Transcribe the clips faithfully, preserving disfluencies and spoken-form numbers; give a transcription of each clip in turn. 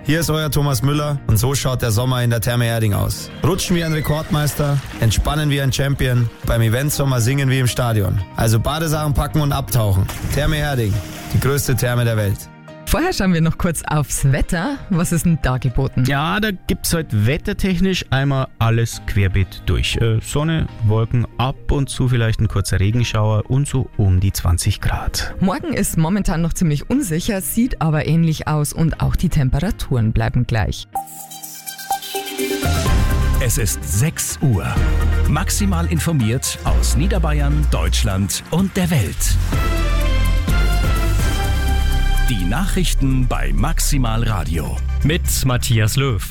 hier ist euer Thomas Müller und so schaut der Sommer in der Therme Erding aus. Rutschen wie ein Rekordmeister, entspannen wie ein Champion, beim Eventsommer singen wie im Stadion. Also Badesachen packen und abtauchen. Therme Erding, die größte Therme der Welt. Vorher schauen wir noch kurz aufs Wetter. Was ist denn da geboten? Ja, da gibt's heute wettertechnisch einmal alles querbeet durch. Äh, Sonne, Wolken, ab und zu vielleicht ein kurzer Regenschauer und so um die zwanzig Grad. Morgen ist momentan noch ziemlich unsicher, sieht aber ähnlich aus und auch die Temperaturen bleiben gleich. Es ist sechs Uhr. Maximal informiert aus Niederbayern, Deutschland und der Welt. Die Nachrichten bei Maximal Radio. Mit Matthias Löw.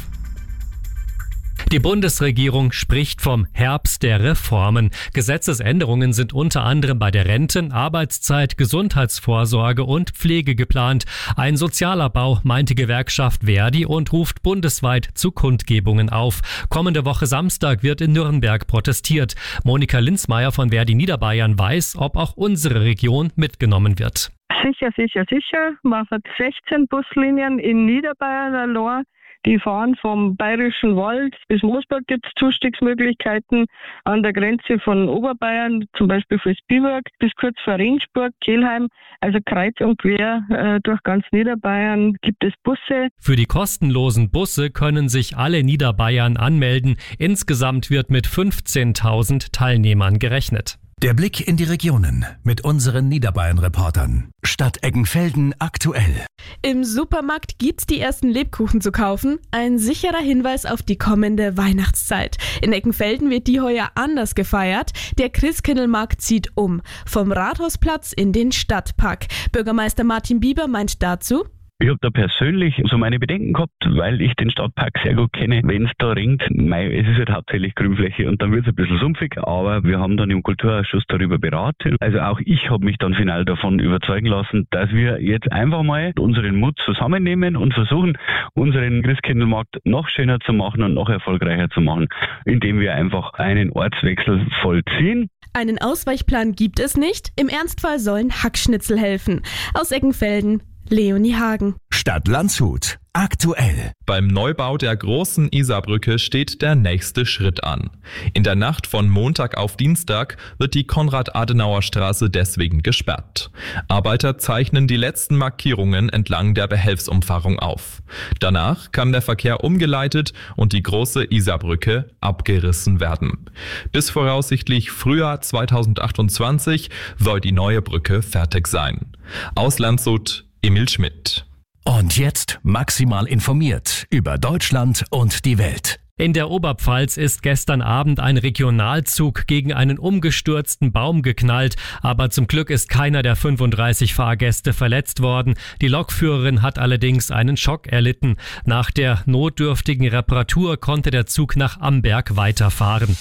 Die Bundesregierung spricht vom Herbst der Reformen. Gesetzesänderungen sind unter anderem bei der Renten-, Arbeitszeit-, Gesundheitsvorsorge und Pflege geplant. Ein Sozialabbau, meint die Gewerkschaft Verdi und ruft bundesweit zu Kundgebungen auf. Kommende Woche Samstag wird in Nürnberg protestiert. Monika Linzmeier von Verdi Niederbayern weiß, ob auch unsere Region mitgenommen wird. Sicher, sicher, sicher. Man hat sechzehn Buslinien in Niederbayern allein. Die fahren vom Bayerischen Wald bis Moosburg, gibt es Zustiegsmöglichkeiten. An der Grenze von Oberbayern, zum Beispiel für Spielberg, bis kurz vor Ringsburg, Kelheim. Also kreuz und quer äh, durch ganz Niederbayern gibt es Busse. Für die kostenlosen Busse können sich alle Niederbayern anmelden. Insgesamt wird mit fünfzehntausend Teilnehmern gerechnet. Der Blick in die Regionen mit unseren Niederbayern-Reportern. Stadt Eggenfelden aktuell. Im Supermarkt gibt's die ersten Lebkuchen zu kaufen. Ein sicherer Hinweis auf die kommende Weihnachtszeit. In Eggenfelden wird die heuer anders gefeiert. Der Christkindlmarkt zieht um. Vom Rathausplatz in den Stadtpark. Bürgermeister Martin Bieber meint dazu: Ich habe da persönlich so meine Bedenken gehabt, weil ich den Stadtpark sehr gut kenne. Wenn es da regnet, mei, es ist halt hauptsächlich Grünfläche und dann wird es ein bisschen sumpfig, aber wir haben dann im Kulturausschuss darüber beraten. Also auch ich habe mich dann final davon überzeugen lassen, dass wir jetzt einfach mal unseren Mut zusammennehmen und versuchen, unseren Christkindlmarkt noch schöner zu machen und noch erfolgreicher zu machen, indem wir einfach einen Ortswechsel vollziehen. Einen Ausweichplan gibt es nicht. Im Ernstfall sollen Hackschnitzel helfen. Aus Eggenfelden, Leonie Hagen. Stadt Landshut aktuell. Beim Neubau der großen Isarbrücke steht der nächste Schritt an. In der Nacht von Montag auf Dienstag wird die Konrad-Adenauer-Straße deswegen gesperrt. Arbeiter zeichnen die letzten Markierungen entlang der Behelfsumfahrung auf. Danach kann der Verkehr umgeleitet und die große Isarbrücke abgerissen werden. Bis voraussichtlich Frühjahr zweitausendachtundzwanzig soll die neue Brücke fertig sein. Aus Landshut, Emil Schmidt. Und jetzt maximal informiert über Deutschland und die Welt. In der Oberpfalz ist gestern Abend ein Regionalzug gegen einen umgestürzten Baum geknallt, aber zum Glück ist keiner der fünfunddreißig Fahrgäste verletzt worden. Die Lokführerin hat allerdings einen Schock erlitten. Nach der notdürftigen Reparatur konnte der Zug nach Amberg weiterfahren.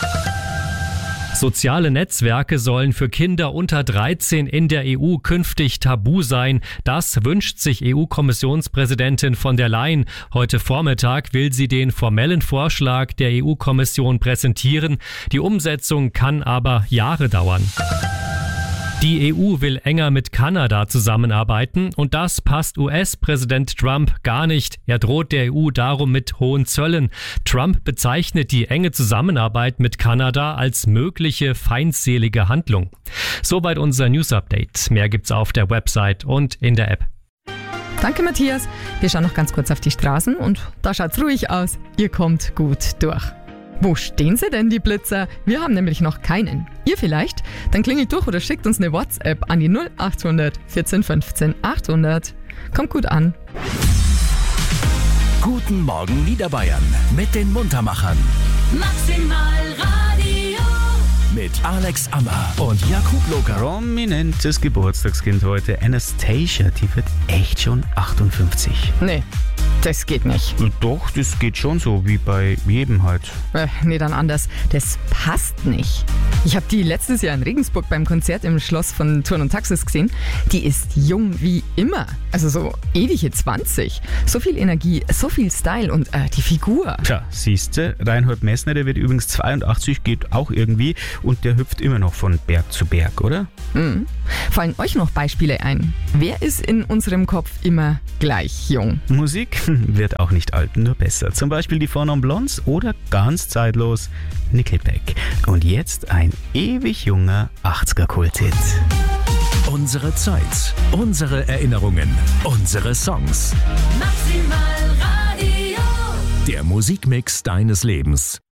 Soziale Netzwerke sollen für Kinder unter dreizehn in der E U künftig tabu sein. Das wünscht sich E U-Kommissionspräsidentin von der Leyen. Heute Vormittag will sie den formellen Vorschlag der E U-Kommission präsentieren. Die Umsetzung kann aber Jahre dauern. Die E U will enger mit Kanada zusammenarbeiten und das passt U S-Präsident Trump gar nicht. Er droht der E U darum mit hohen Zöllen. Trump bezeichnet die enge Zusammenarbeit mit Kanada als mögliche feindselige Handlung. Soweit unser News-Update. Mehr gibt's auf der Website und in der App. Danke, Matthias. Wir schauen noch ganz kurz auf die Straßen und da schaut's ruhig aus. Ihr kommt gut durch. Wo stehen sie denn, die Blitzer? Wir haben nämlich noch keinen. Ihr vielleicht? Dann klingelt durch oder schickt uns eine WhatsApp an die null achthundert vierzehn fünfzehn achthundert. Kommt gut an. Guten Morgen Niederbayern mit den Muntermachern. Maximal Radio. Mit Alex Ammer und Jakub Locker. Prominentes Geburtstagskind heute, Anastasia, die wird echt schon achtundfünfzig. Nee, das geht nicht. Doch, das geht schon so, wie bei jedem halt. Äh, nee, dann anders. Das passt nicht. Ich habe die letztes Jahr in Regensburg beim Konzert im Schloss von Thurn und Taxis gesehen. Die ist jung wie immer. Also so ewige zwanzig. So viel Energie, so viel Style und äh, die Figur. Tja, siehste, Reinhold Messner, der wird übrigens zweiundachtzig, geht auch irgendwie und der hüpft immer noch von Berg zu Berg, oder? Mhm. Fallen euch noch Beispiele ein? Wer ist in unserem Kopf immer gleich jung? Musik wird auch nicht alt, nur besser. Zum Beispiel die Four Non Blondes oder ganz zeitlos Nickelback. Und jetzt ein ewig junger achtziger-Kult-Hit. Unsere Zeit, unsere Erinnerungen, unsere Songs. Maximal Radio. Der Musikmix deines Lebens.